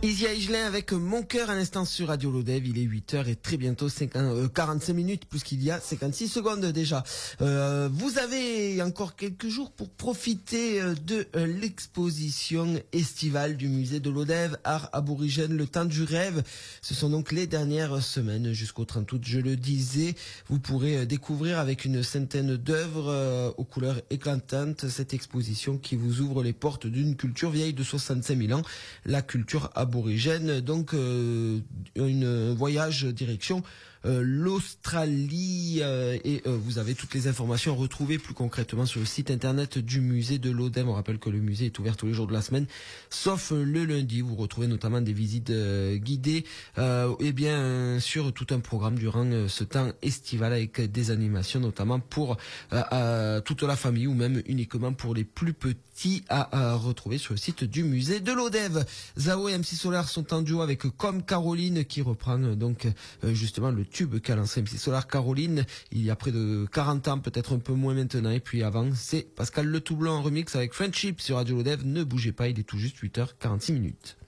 Isia Higelin avec Mon cœur à l'instant sur Radio Lodève. Il est 8h et très bientôt 45 minutes, plus qu'il y a 56 secondes déjà. Vous avez encore quelques jours pour profiter de l'exposition estivale du musée de Lodève, Art aborigène, le temps du rêve. Ce sont donc les dernières semaines jusqu'au 30 août, je le disais. Vous pourrez découvrir avec une centaine d'œuvres aux couleurs éclatantes cette exposition qui vous ouvre les portes d'une culture vieille de 65 000 ans, la culture aborigène. Donc un voyage direction l'Australie et vous avez toutes les informations retrouvées plus concrètement sur le site internet du musée de Lodève. On rappelle que le musée est ouvert tous les jours de la semaine sauf le lundi. Vous retrouvez notamment des visites guidées et bien sûr tout un programme durant ce temps estival avec des animations notamment pour toute la famille ou même uniquement pour les plus petits à retrouver sur le site du musée de Lodève. Zao et MC Solar sont en duo avec Comme Caroline qui reprend donc justement le tube qu'a lancé MC Solar, Caroline, il y a près de 40 ans, peut-être un peu moins maintenant, et puis avant c'est Pascal Le Toublon en remix avec Friendship sur Radio Lodève. Ne bougez pas, il est tout juste 8h46.